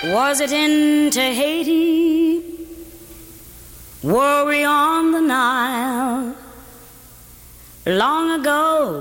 Was it in Tahiti? Were we on the Nile? Long ago,